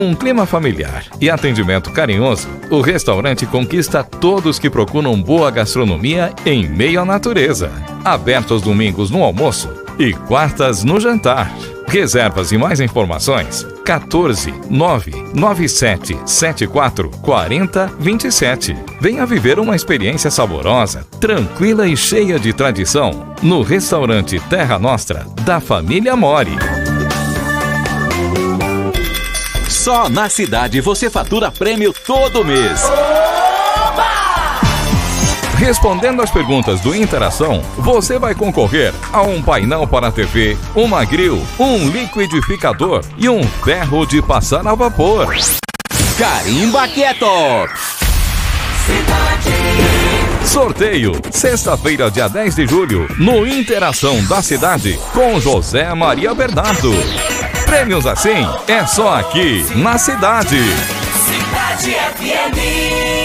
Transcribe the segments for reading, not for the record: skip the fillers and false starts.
Um clima familiar e atendimento carinhoso, o restaurante conquista todos que procuram boa gastronomia em meio à natureza. Aberto aos domingos no almoço e quartas no jantar. Reservas e mais informações 14 997 74 40 27. Venha viver uma experiência saborosa, tranquila e cheia de tradição no restaurante Terra Nostra da família Mori. Só na cidade você fatura prêmio todo mês. Respondendo às perguntas do Interação, você vai concorrer a um painel para a TV, uma grill, um liquidificador e um ferro de passar a vapor. Carimba Quieto! Sorteio, sexta-feira, dia 10 de julho, no Interação da Cidade, com José Maria Bernardo. Prêmios assim é só aqui na Cidade. Cidade FM.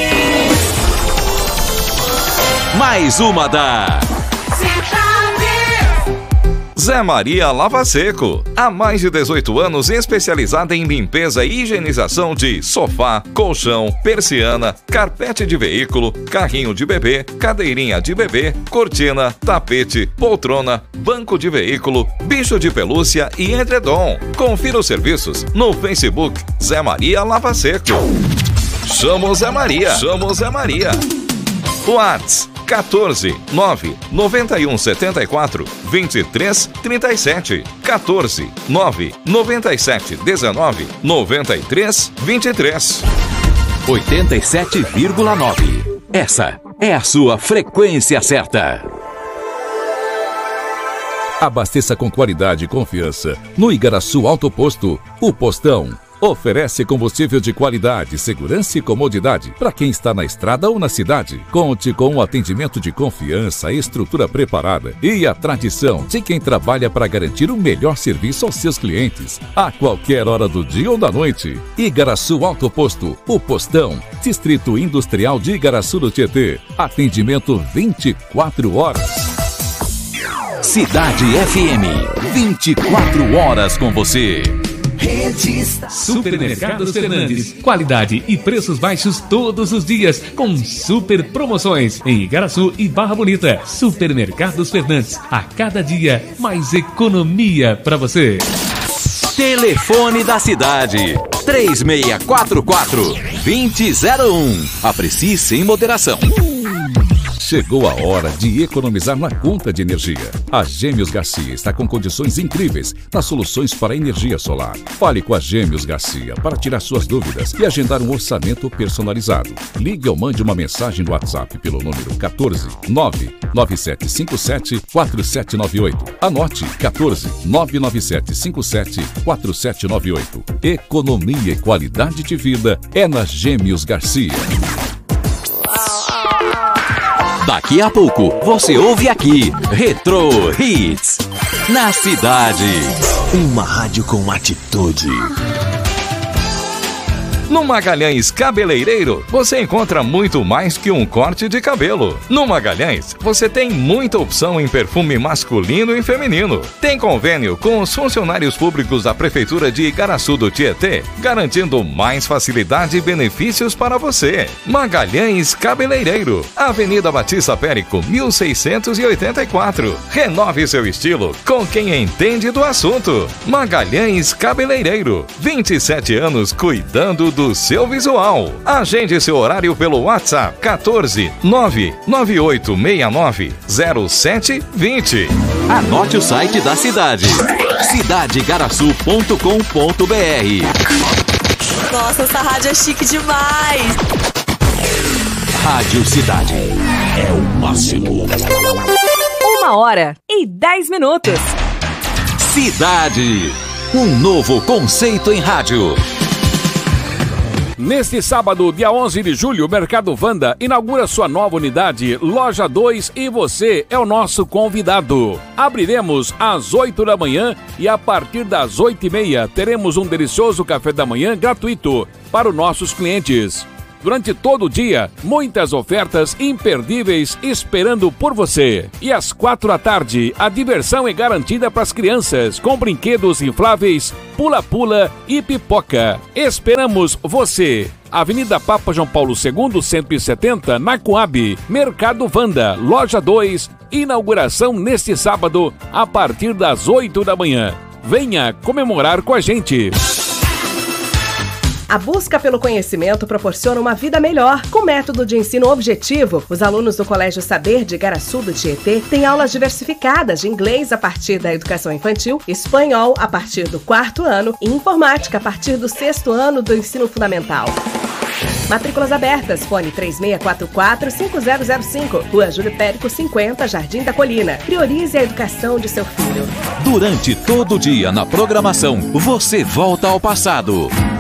Mais uma da Cidade. Zé Maria Lava Seco. Há mais de 18 anos especializada em limpeza e higienização de sofá, colchão, persiana, carpete de veículo, carrinho de bebê, cadeirinha de bebê, cortina, tapete, poltrona, banco de veículo, bicho de pelúcia e edredom. Confira os serviços no Facebook Zé Maria Lava Seco. Chama o Zé Maria. Chama o Zé Maria. WhatsApp 14 9 91 74 23 37 14 9 97 19 93 23 87,9. Essa é a sua frequência certa. Abasteça com qualidade e confiança no Igaraçu Autoposto, o Postão. Oferece combustível de qualidade, segurança e comodidade para quem está na estrada ou na cidade. Conte com um atendimento de confiança, estrutura preparada e a tradição de quem trabalha para garantir o melhor serviço aos seus clientes, a qualquer hora do dia ou da noite. Igaraçu Autoposto, o Postão, Distrito Industrial de Igaraçu do Tietê. Atendimento 24 horas. Cidade FM, 24 horas com você. Supermercados Fernandes, qualidade e preços baixos todos os dias, com super promoções em Igaraçu e Barra Bonita. Supermercados Fernandes, a cada dia mais economia para você. Telefone da cidade 3644-2001. Aprecie sem moderação. Chegou a hora de economizar na conta de energia. A Gêmeos Garcia está com condições incríveis nas soluções para energia solar. Fale com a Gêmeos Garcia para tirar suas dúvidas e agendar um orçamento personalizado. Ligue ou mande uma mensagem no WhatsApp pelo número 14 99757 4798. Anote 14 99757 4798. Economia e qualidade de vida é na Gêmeos Garcia. Daqui a pouco, você ouve aqui, Retro Hits, na cidade. Uma rádio com atitude. No Magalhães Cabeleireiro, você encontra muito mais que um corte de cabelo. No Magalhães, você tem muita opção em perfume masculino e feminino. Tem convênio com os funcionários públicos da Prefeitura de Igaraçu do Tietê, garantindo mais facilidade e benefícios para você. Magalhães Cabeleireiro, Avenida Batista Périco, 1684. Renove seu estilo com quem entende do assunto. Magalhães Cabeleireiro, 27 anos cuidando do seu visual. Agende seu horário pelo WhatsApp 14 99869 0720. Anote o site da cidade, cidadeigaraçu.com.br. Nossa, essa rádio é chique demais. Rádio Cidade é o máximo. 1h10. Cidade, um novo conceito em rádio. Neste sábado, dia 11 de julho, o Mercado Vanda inaugura sua nova unidade, Loja 2, e você é o nosso convidado. Abriremos às 8 da manhã e a partir das 8h30 teremos um delicioso café da manhã gratuito para os nossos clientes. Durante todo o dia, muitas ofertas imperdíveis esperando por você. E às 4 da tarde, a diversão é garantida para as crianças, com brinquedos infláveis, pula-pula e pipoca. Esperamos você! Avenida Papa João Paulo II, 170, na Coab, Mercado Vanda, Loja 2, inauguração neste sábado, a partir das 8 da manhã. Venha comemorar com a gente! A busca pelo conhecimento proporciona uma vida melhor. Com método de ensino objetivo, os alunos do Colégio Saber de Igaraçu do Tietê têm aulas diversificadas de inglês a partir da educação infantil, espanhol a partir do 4º ano e informática a partir do 6º ano do ensino fundamental. Matrículas abertas, fone 3644-5005, Rua Júlio Périco 50, Jardim da Colina. Priorize a educação de seu filho. Durante todo o dia na programação, você volta ao passado.